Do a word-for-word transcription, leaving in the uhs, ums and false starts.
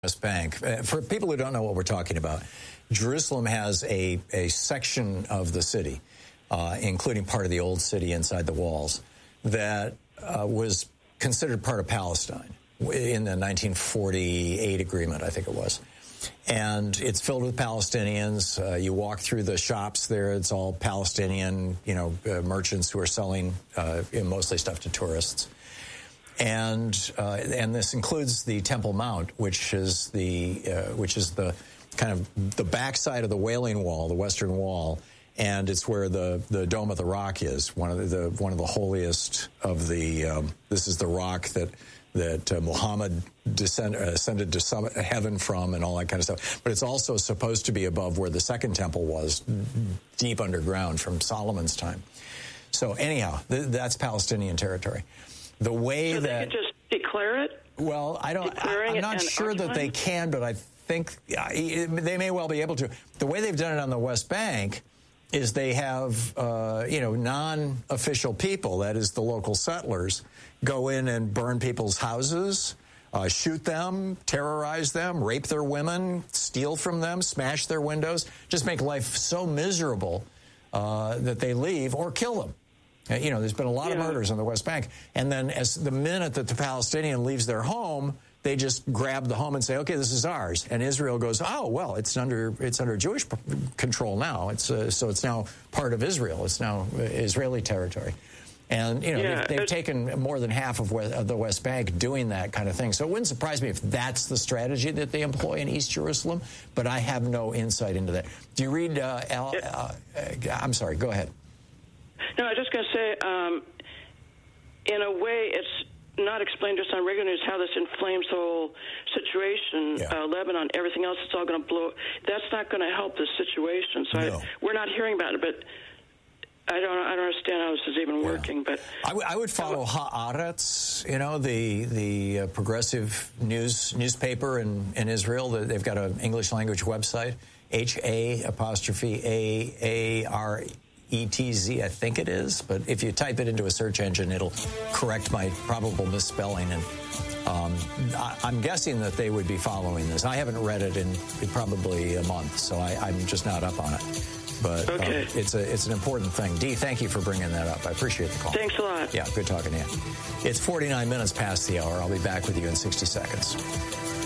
West Bank. For people who don't know what we're talking about, Jerusalem has a, a section of the city, uh, including part of the old city inside the walls, that uh, was considered part of Palestine in the nineteen forty-eight agreement, I think it was. And it's filled with Palestinians. Uh, you walk through the shops there, it's all Palestinian, you know, uh, merchants who are selling uh, mostly stuff to tourists. And uh, and this includes the Temple Mount, which is the uh, which is the kind of the backside of the Wailing Wall, the Western Wall, and it's where the, the Dome of the Rock is, one of the one of the holiest of the. Um, this is the rock that that uh, Muhammad descend, uh, ascended to summit, heaven from, and all that kind of stuff. But it's also supposed to be above where the Second Temple was, deep underground from Solomon's time. So anyhow, th- that's Palestinian territory. The way so that they could just declare it. Well, I don't. I, I'm not sure that they can, but I think uh, they may well be able to. The way they've done it on the West Bank is they have, uh, you know, non-official people, that is the local settlers, go in and burn people's houses, uh, shoot them, terrorize them, rape their women, steal from them, smash their windows, just make life so miserable uh, that they leave or kill them. You know, there's been a lot yeah. of murders on the West Bank. And then as the minute that the Palestinian leaves their home, they just grab the home and say, okay, this is ours. And Israel goes, oh, well, it's under it's under Jewish p- control now. It's uh, so it's now part of Israel. It's now Israeli territory. And, you know, yeah, they've, they've taken more than half of, West, of the West Bank doing that kind of thing. So it wouldn't surprise me if that's the strategy that they employ in East Jerusalem, but I have no insight into that. Do you read, uh, Al, uh, uh, I'm sorry, go ahead. No, I was just going to say, um, in a way, it's not explained to us on regular news how this inflames the whole situation. Yeah. Uh, Lebanon, everything else, it's all going to blow. That's not going to help the situation. So no. I, we're not hearing about it, but I don't. I don't understand how this is even yeah. working. But I, w- I would follow Haaretz, you know, the the uh, progressive news newspaper in, in Israel. They've got an English language website, H A apostrophe A A R E T Z, I think it is. But if you type it into a search engine, it'll correct my probable misspelling. And um, I, I'm guessing that they would be following this. I haven't read it in, in probably a month, so I, I'm just not up on it. But okay. um, it's a it's an important thing. Dee, thank you for bringing that up. I appreciate the call. Thanks a lot. Yeah, good talking to you. It's forty-nine minutes past the hour. I'll be back with you in sixty seconds.